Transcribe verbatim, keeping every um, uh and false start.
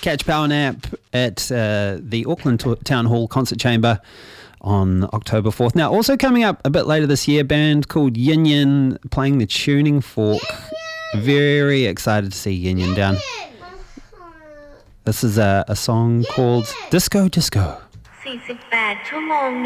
Catch Power Nap at uh, the Auckland T- Town Hall Concert Chamber on October fourth. Now, also coming up a bit later this year, a band called Yin Yin playing the Tuning Fork. Very excited to see Yin Yin down. This is a, a song called Disco Disco. forty-eightชั่วโมง